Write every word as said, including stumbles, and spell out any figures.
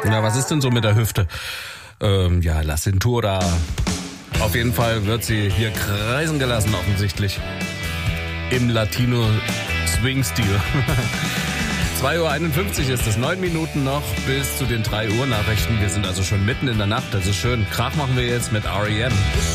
Na, was ist denn so mit der Hüfte? Ähm, ja, La Cintura. Auf jeden Fall wird sie hier kreisen gelassen, offensichtlich. Im Latino-Swing-Stil. zwei Uhr einundfünfzig ist es, neun Minuten noch bis zu den drei Uhr Nachrichten. Wir sind also schon mitten in der Nacht, das ist schön. Krach machen wir jetzt mit R E M.